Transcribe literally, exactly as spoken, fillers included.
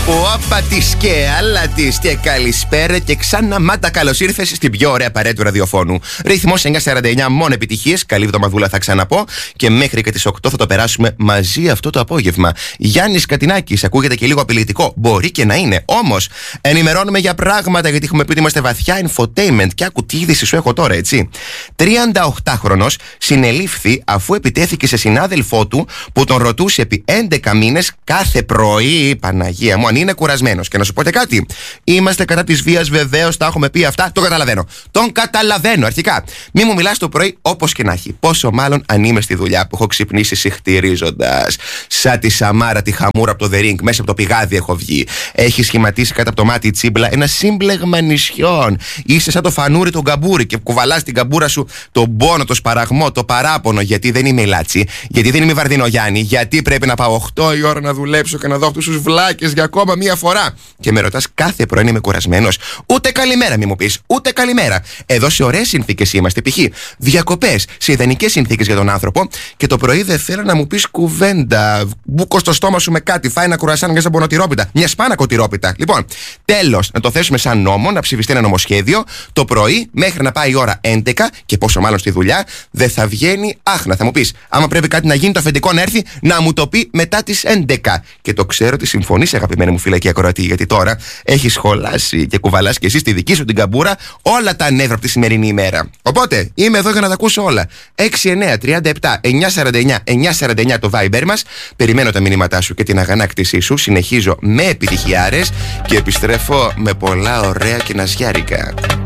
Όπα της και άλλα της και καλησπέρα και ξανά μάτα καλώς ήρθες στην πιο ωραία παρέα του ραδιοφώνου. Ρυθμός εννιά σαράντα εννιά, μόνο επιτυχίες. Καλή εβδομαδούλα θα ξαναπώ και μέχρι και τις οκτώ θα το περάσουμε μαζί αυτό το απόγευμα. Γιάννης Κατινάκης, ακούγεται και λίγο απειλητικό. Μπορεί και να είναι. Όμως ενημερώνουμε για πράγματα γιατί έχουμε πει ότι είμαστε βαθιά infotainment. Και άκου τι είδηση σου έχω τώρα, έτσι. τριανταοκτάχρονος συνελήφθη αφού επιτέθηκε σε συνάδελφό του που τον ρωτούσε επί έντεκα μήνες κάθε πρωί, Παναγία μου, αν είναι κουρασμένος. Και να σου πω και κάτι. Είμαστε κατά της βίας, βεβαίως, τα έχουμε πει αυτά. Το καταλαβαίνω. Τον καταλαβαίνω αρχικά. Μη μου μιλάς το πρωί όπως και να έχει. Πόσο μάλλον αν είμαι στη δουλειά που έχω ξυπνήσει συχτηρίζοντας. Σαν τη Σαμάρα, τη Χαμούρα από το The Ring, μέσα από το πηγάδι έχω βγει. Έχει σχηματίσει κάτω από το μάτι η τσίμπλα ένα σύμπλεγμα νησιών. Είσαι σαν το φανούρι τον καμπούρι και κουβαλάς την καμπούρα σου τον πόνο, το σπαραγμό, το παράπονο. Γιατί δεν είμαι Λάτσι, γιατί δεν είμαι Βαρδινογιάννη, γιατί πρέπει να πάω οκτώ η ώρα να δουλέψω και να δω αυτούς τους βλάκες για ακόμα μία φορά. Και με ρωτάς κάθε πρωί είμαι κουρασμένος. Ούτε καλημέρα μη μου πεις, ούτε καλημέρα. Εδώ σε ωραίες συνθήκες είμαστε. Π.χ. διακοπές, σε ιδανικές συνθήκες για τον άνθρωπο. Και το πρωί δεν θέλω να μου πεις κουβέντα. Μπούκο στο στόμα σου με κάτι, φάει ένα κουρασάν μια ζαμπονοτυρόπιτα, μια σπάνακοτυρόπιτα. Λοιπόν, τέλος, να το θέσουμε σαν νόμο, να ψηφιστεί ένα νομοσχέδιο. Το πρωί μέχρι να πάει η ώρα έντεκα και πόσο μάλλον στη δουλειά δεν θα βγαίνει άχνα. Θα μου πεις, άμα πρέπει κάτι να γίνει, το αφεντικό να έρθει να μου το πει μετά τις έντεκα. Και το ξέρω ότι συμφωνείς, αγαπημένη μου φυλακή ακροατή, γιατί τώρα έχεις σχολάσει και κουβαλάς και εσύ στη δική σου την καμπούρα όλα τα νεύρα από τη σημερινή ημέρα. Οπότε είμαι εδώ για να τα ακούσω όλα. έξι εννιά τριάντα επτά εννιά σαράντα εννιά εννιά σαράντα εννιά το Viber μας. Περιμένω τα μηνύματά σου και την αγανάκτησή σου. Συνεχίζω με επιτυχιάρες και επιστρέφω με πολλά ωραία και ναζιάρικα.